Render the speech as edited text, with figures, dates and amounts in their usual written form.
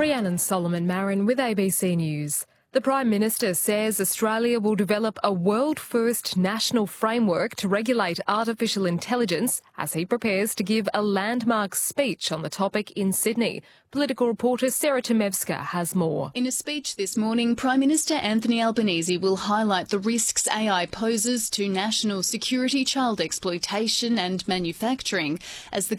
Rhiannon Solomon Marin with ABC News. The Prime Minister says Australia will develop a world-first national framework to regulate artificial intelligence as he prepares to give a landmark speech on the topic in Sydney. Political reporter Sarah Tomevska has more. In a speech this morning, Prime Minister Anthony Albanese will highlight the risks AI poses to national security, child exploitation and manufacturing as the